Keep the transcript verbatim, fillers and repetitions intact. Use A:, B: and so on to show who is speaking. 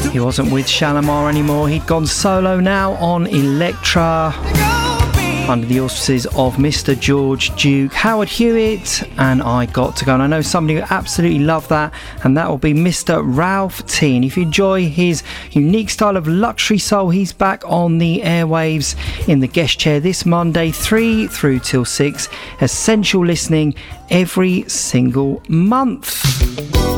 A: He wasn't with Shalimar anymore. He'd gone solo now on Elektra, under the auspices of Mister George Duke, Howard Hewitt, and I Got to Go. And I know somebody who absolutely loved that, and that will be Mister Ralph T. And if you enjoy his unique style of luxury soul, he's back on the airwaves in the guest chair this Monday, three through till six. Essential listening every single month.